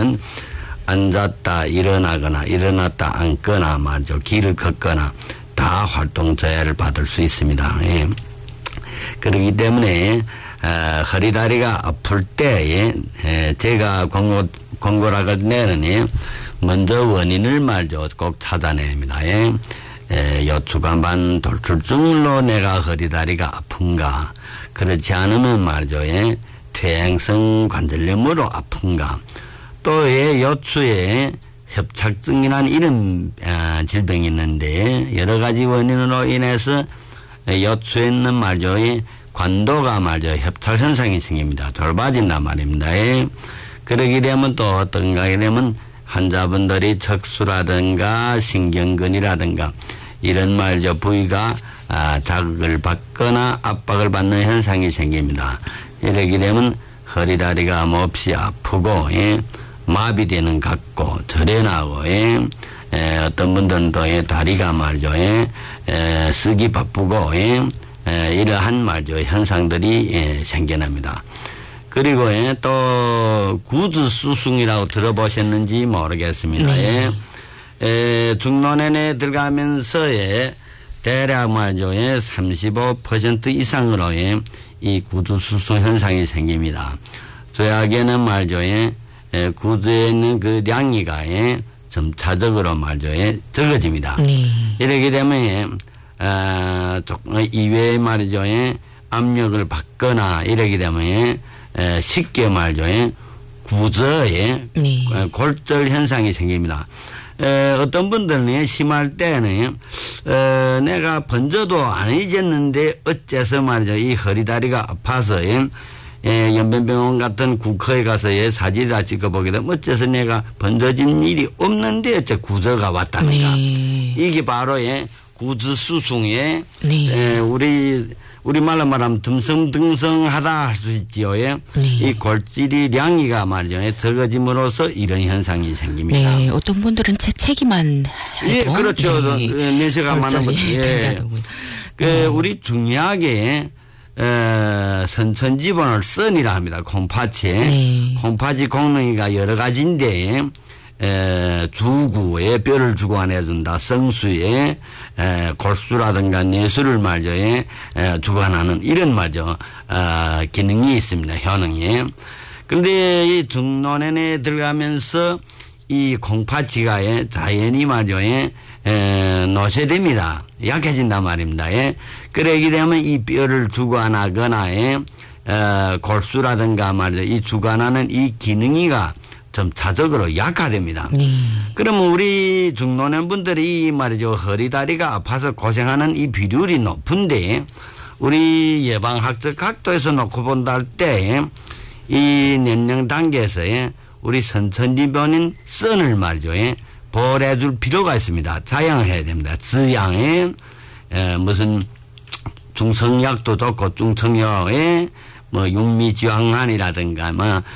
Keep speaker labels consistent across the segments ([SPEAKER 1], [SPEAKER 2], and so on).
[SPEAKER 1] 되면 앉았다 일어나거나 일어났다 앉거나 말이죠. 길을 걷거나 다 활동 저하를 받을 수 있습니다. 예. 그렇기 때문에 허리다리가 아플 때 제가 권고락을 내는 먼저 원인을 말이죠. 꼭 찾아내야 합니다. 여추간반 돌출증으로 내가 허리다리가 아픈가, 그렇지 않으면 말이죠. 퇴행성 관절염으로 아픈가, 또 여추에 협착증이라는 이런 질병이 있는데 여러 가지 원인으로 인해서 여추에 있는 말이죠. 관도가 말이죠. 협착 현상이 생깁니다. 돌봐진단 말입니다. 그러게 되면 또 어떤가 되면 환자분들이 척수라든가 신경근이라든가 이런 말이죠. 부위가 자극을 받거나 압박을 받는 현상이 생깁니다. 이렇게 되면 허리다리가 몹시 아프고 마비되는 것 같고 저련하고 어떤 분들은 또 다리가 말이죠. 쓰기 바쁘고 이러한 말이죠. 현상들이 생겨납니다. 그리고 또 구두수승이라고 들어보셨는지 모르겠습니다. 네. 중노년에 들어가면서 대략 말이죠. 35% 이상으로 이 구두수승 현상이 생깁니다. 조약에는 말이죠. 구두에 있는 그 량이가 점차적으로 말이죠. 적어집니다. 이렇게 되면 이외에 말이죠. 압력을 받거나 이렇게 되면 쉽게 말이죠. 구저에 골절 현상이 생깁니다. 어떤 분들은 심할 때는 내가 번져도 안 잊었는데 어째서 말이죠. 이 허리다리가 아파서 연변병원 같은 국허에 가서 사진을 찍어보게 되면 어째서 내가 번져진 일이 없는데 어째 구저가 왔다니까. 이게 바로 구저수승에 우리말로 말하면 듬성듬성하다 할 수 있지요. 이 골질이 량이가 말이죠. 적어짐으로써 이런 현상이 생깁니다.
[SPEAKER 2] 네, 어떤 분들은 재채기만 해도.
[SPEAKER 1] 그렇죠. 내세가 많은 분들. 우리 중요하게 선천지본을 선이라 합니다. 콩팥에. 콩팥이功能이 여러 가지인데 주구에 뼈를 주관해준다. 성수에 골수라든가 내수를 말이죠. 주관하는 이런 말이죠. 기능이 있습니다. 효능이. 그런데 이 중노년에 들어가면서 이 콩팥지가 자연히 말이죠. 노쇠됩니다. 약해진단 말입니다. 그러게 되면 이 뼈를 주관하거나 골수라든가 말이죠. 이 주관하는 이 기능이가 점차적으로 약화됩니다. 그러면 우리 중노년 분들이 말이죠. 허리다리가 아파서 고생하는 이 비율이 높은데 우리 예방학적 각도에서 놓고 본다 할 때 이年龄 단계에서 우리 선천지변인 선을 말이죠. 보호해줄 필요가 있습니다. 자양해야 됩니다. 지양에 무슨 중성약도 좋고 중성약에 육미지황환이라든가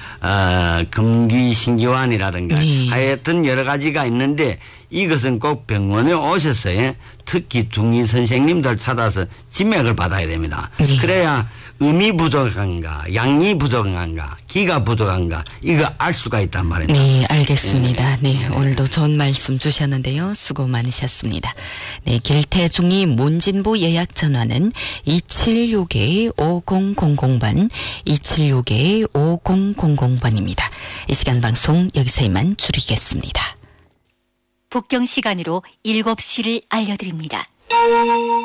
[SPEAKER 1] 금기신기환이라든가 하여튼 여러 가지가 있는데 이것은 꼭 병원에 오셔서 특히 중의 선생님들 찾아서 진맥을 받아야 됩니다. 그래야 음이 부족한가 양이 부족한가 기가 부족한가 이거 알 수가 있단 말입니다.
[SPEAKER 2] 네, 알겠습니다. 네, 오늘도 좋은 말씀 주셨는데요. 수고 많으셨습니다. 네, 길태중이 문진보 예약 전화는 276-5000번 276-5000번입니다. 이 시간 방송 여기서 이만 줄이겠습니다.
[SPEAKER 3] 북경 시간으로 7시를 알려드립니다.